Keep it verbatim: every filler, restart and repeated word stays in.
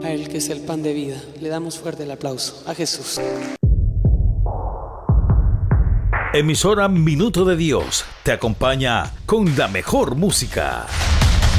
a Él que es el pan de vida. Le damos fuerte el aplauso a Jesús. Emisora Minuto de Dios te acompaña con la mejor música.